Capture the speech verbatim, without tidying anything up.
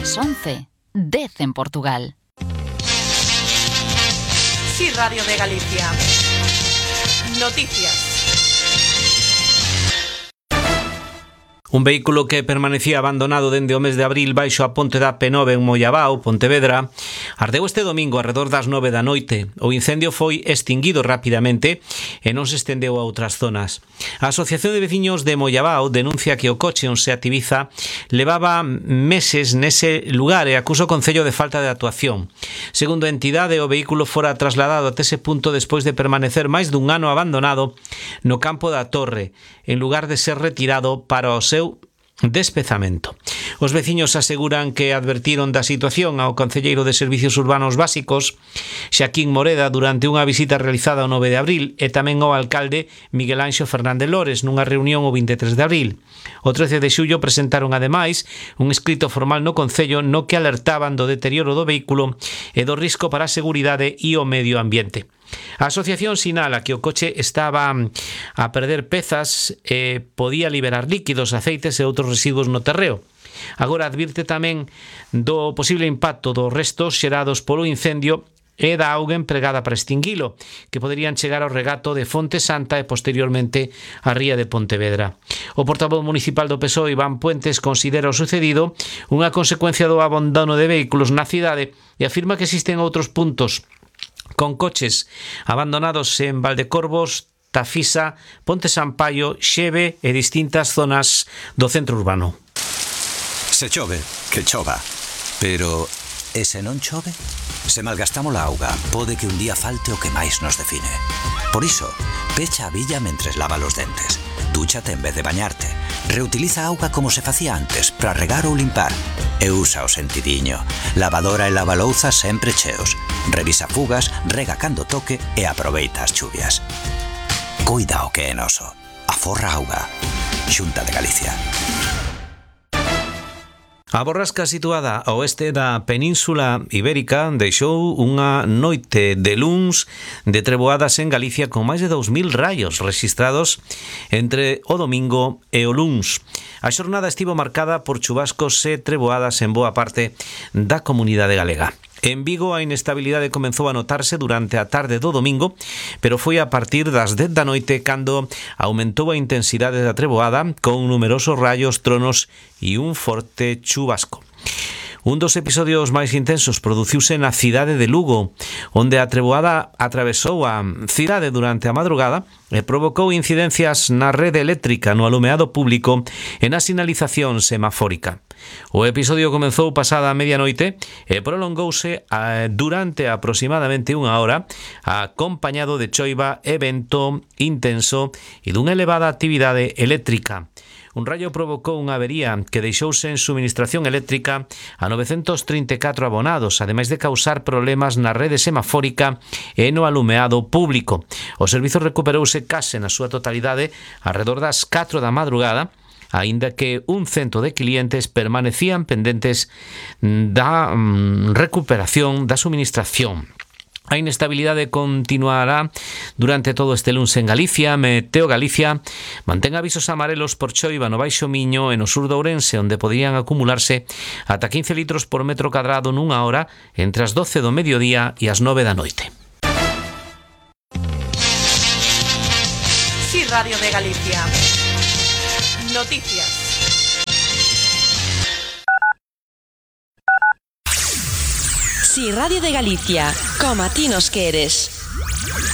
Ás once, dez en Portugal. Sí, Radio de Galicia. Noticias. Un vehículo que permanecía abandonado dende o mes de abril baixo a ponte da P nove en Mollabao, Pontevedra, ardeu este domingo arredor das nove da noite. O incendio foi extinguido rapidamente e non se estendeu a outras zonas. A Asociación de Veciños de Mollabao denuncia que o coche onde se activiza levaba meses nese lugar e acusa o Concello de falta de actuación. Segundo a entidade, o vehículo fora trasladado até ese punto despois de permanecer máis dun ano abandonado no campo da Torre, en lugar de ser retirado para o seu despezamento. Os veciños aseguran que advertiron da situación ao concelleiro de Servicios Urbanos Básicos, Xaquín Moreda, durante unha visita realizada o nove de abril, e tamén ao alcalde Miguel Anxo Fernández Lores nunha reunión o vinte e tres de abril. O trece de xullo presentaron ademais un escrito formal no concello no que alertaban do deterioro do vehículo e do risco para a seguridade e o medio ambiente. A asociación sinala que o coche estaba a perder pezas e podía liberar líquidos, aceites e outros residuos no terreo. Agora advirte tamén do posible impacto dos restos xerados polo incendio e da auga empregada para extinguilo, que poderían chegar ao regato de Fonte Santa e posteriormente á ría de Pontevedra. O portavoz municipal do P S O E, Iván Puentes, considera o sucedido unha consecuencia do abandono de vehículos na cidade e afirma que existen outros puntos con coches abandonados en Valdecorvos, Tafisa, Ponte Sampaio, Xeve e distintas zonas do centro urbano. Se chove, que chova. Pero, e se non chove? Se malgastamos a auga, pode que un día falte o que máis nos define. Por iso, pecha a billa mentres lava os dentes. Dúchate en vez de bañarte. Reutiliza a auga como se facía antes para regar ou limpar. E usa o sentidiño. Lavadora e lavalouzas sempre cheos. Revisa fugas, rega cando toque e aproveita as chuvias. Cuida o que é noso. Aforra auga. Xunta de Galicia. A borrasca situada ao oeste da Península Ibérica deixou unha noite de luns de treboadas en Galicia con máis de dous mil raios rexistrados entre o domingo e o luns. A xornada estivo marcada por chubascos e treboadas en boa parte da comunidade galega. En Vigo a inestabilidade comezou a notarse durante a tarde do domingo, pero foi a partir das dez da noite cando aumentou a intensidade da treboada con numerosos raios, tronos e un forte chubasco. Un dos episodios máis intensos produciuse na cidade de Lugo, onde a treboada atravesou a cidade durante a madrugada e provocou incidencias na rede eléctrica, no alumeado público e na sinalización semafórica. O episodio comezou pasada a medianoite e prolongouse a, durante aproximadamente unha hora, acompañado de choiva e vento intenso e dunha elevada actividade eléctrica. Un raio provocou unha avería que deixou sen suministración eléctrica a novecentos trinta e catro abonados, ademais de causar problemas na rede semafórica e no alumeado público. O servizo recuperouse case na súa totalidade arredor das catro da madrugada, aínda que un cento de clientes permanecían pendentes da mm, recuperación da suministración. A inestabilidade continuará durante todo este luns en Galicia. Meteo Galicia mantén avisos amarelos por choiva no Baixo Miño e no sur de Ourense, onde podrían acumularse ata quince litros por metro cadrado nunha hora entre as doce do mediodía e as nove da noite. Sí, Radio de Galicia. Noticias. Sí, Radio de Galicia, como a ti nos queres.